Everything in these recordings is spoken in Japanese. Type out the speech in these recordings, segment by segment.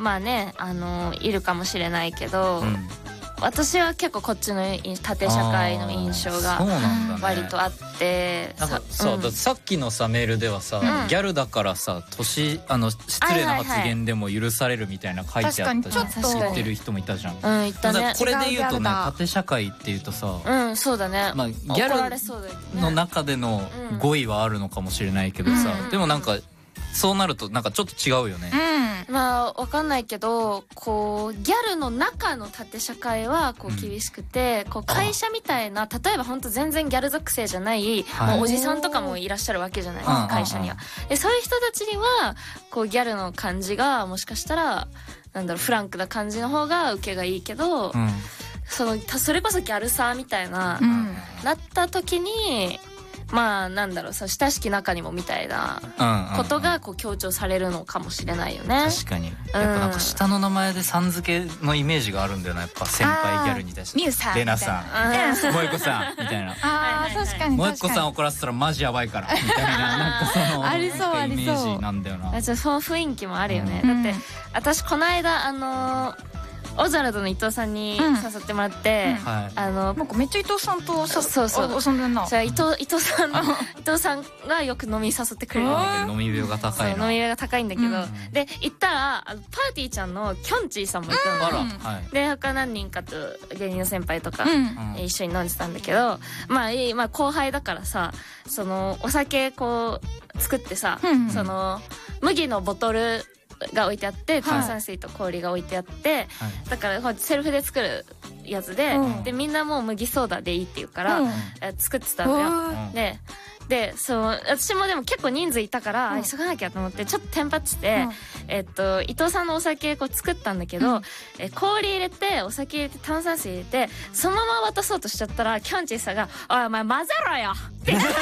まあねいるかもしれないけど、私は結構こっちの縦社会の印象が割とあって、 なんかさ、さっきのさメールではさ、ギャルだからさ失礼な発言でも許されるみたいな書いてあったじゃん。言ってる人もいたじゃん。 言ったね。 これで言うとね、縦社会っていうとさ、 そうだね。 まあギャルの中での語彙はあるのかもしれないけどさ、でもなんかそうなるとなんかちょっと違うよね。 まあわかんないけど、こうギャルの中の縦社会はこう厳しくて、こう会社みたいな、例えば本当全然ギャル属性じゃない、もうおじさんとかもいらっしゃるわけじゃないですか、会社には。でそういう人たちにはこうギャルの感じがもしかしたらなんだろう、フランクな感じの方が受けがいいけど、それこそギャルさみたいな、なった時に。まあなんだろう、親しき中にもみたいなことがこう強調されるのかもしれないよね。 確かに。やっぱなんか下の名前でさん付けのイメージがあるんだよな、やっぱ先輩ギャルに対して。 ミュウさん、 レナさん、萌子さんみたいな。 確かに。 萌子さん怒らせたらマジやばいからみたいな、なんかそのありそうありそうイメージなんだよな。 その雰囲気もあるよね。だって私この間オザラドの伊藤さんに誘ってもらって、 なんかめっちゃ伊藤さんと遊んでんな。 伊藤さんがよく飲み誘ってくれる。 飲み病が高いな。 飲み病が高いんだけど、で行ったらパーティーちゃんのきょんちぃさんもいたの。で他何人かと芸人の先輩とか一緒に飲んでたんだけど、まあ後輩だからさ、そのお酒こう作ってさ、その麦のボトルが置いてあって、炭酸水と氷が置いてあって、だからセルフで作るやつで、でみんなもう麦ソーダでいいって言うから、作ってたんだよ。で私もでも結構人数いたから急がなきゃと思ってちょっとテンパって伊藤さんのお酒こう作ったんだけど、氷入れてお酒入れて炭酸水入れてそのまま渡そうとしちゃったら、きょんちぃさんが「おいお前混ぜろよ!」って「させ!」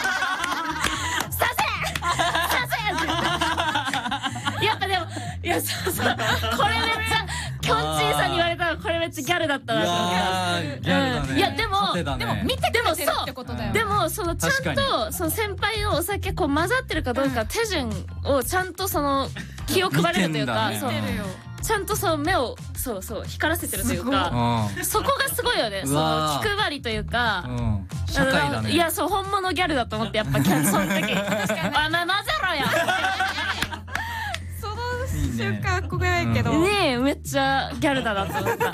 やっぱでもいやそうこれめっちゃきょんちぃさんに言われたらこれめっちゃギャルだったなと思って。 ギャルだね。 いやでも見てくれてるってことだよ。 でもそのちゃんとその先輩のお酒こう混ざってるかどうか手順をちゃんとその気を配れるというか、ちゃんとその目を光らせてるというか、そこがすごいよね。その気配りというか、 社会だね。 いやそう本物ギャルだと思って、やっぱその時お前混ぜろよ瞬間憧れるけどねえ、めっちゃギャルだなと思った。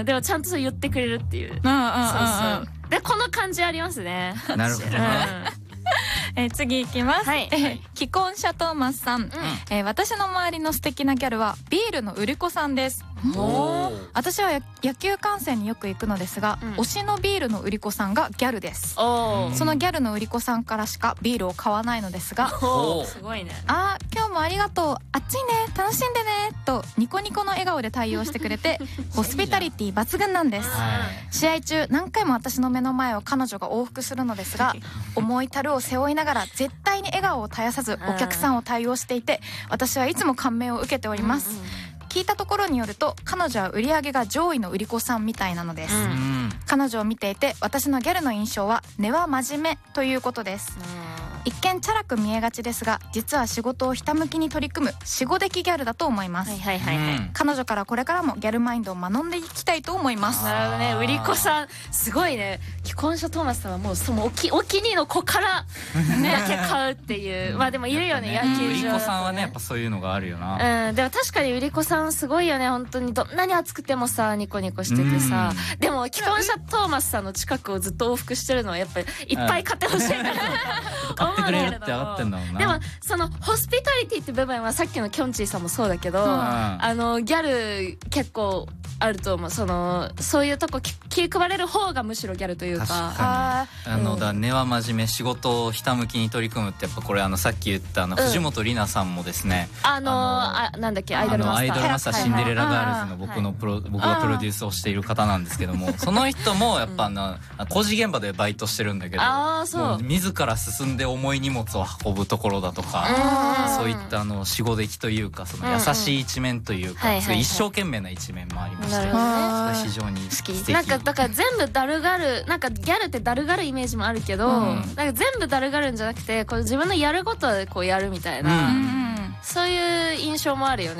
でもちゃんとそう言ってくれるっていう。でこの感じありますね。 なるほどね。 次いきます。既婚者トーマスさん、私の周りの素敵なギャルはビールの売り子さんです。私は野球観戦によく行くのですが、推しのビールの売り子さんがギャルです。そのギャルの売り子さんからしかビールを買わないのですが、 すごいね。 あー今日もありがとう、暑いね、楽しんでねとニコニコの笑顔で対応してくれてホスピタリティ抜群なんです。試合中何回も私の目の前を彼女が往復するのですが、重い樽を背負いながら絶対に笑顔を絶やさずお客さんを対応していて、私はいつも感銘を受けております。聞いたところによると彼女は売り上げが上位の売り子さんみたいなのです。彼女を見ていて私のギャルの印象は根は真面目ということです。一見チャラく見えがちですが、実は仕事をひたむきに取り組む仕事的ギャルだと思います。彼女からこれからもギャルマインドを学んでいきたいと思います。 なるほどね。売り子さんすごいね。既婚者トーマスさんはもうそのお気に入りの子からだけ買うっていう。まあでもいるよね、野球場。 売り子さんはねやっぱそういうのがあるよな。 でも確かに売り子さんすごいよね。本当にどんなに暑くてもさニコニコしててさ、でも既婚者トーマスさんの近くをずっと往復してるのはやっぱりいっぱい買ってほしいな買ってくれるって上がってんだもんな。 でもそのホスピタリティって部分はさっきのきょんちぃさんもそうだけど、ギャル結構あると思う。そういうとこ気配れる方がむしろギャルというか。 確かに根は真面目、仕事をひたむきに取り組むってやっぱこれさっき言った藤本里奈さんもですね、 なんだっけアイドルマスターシンデレラガールズの僕がプロデュースをしている方なんですけども、その人もやっぱ工事現場でバイトしてるんだけど、もう自ら進んで重い荷物を運ぶところだとか、そういった仕事的というか、その優しい一面というか、一生懸命な一面もありまして、それ非常に好き。 なんかだから全部だるがる、なんかギャルってだるがるイメージもあるけど、なんか全部だるがるんじゃなくて、こう自分のやることでこうやるみたいな、そういう印象もあるよね。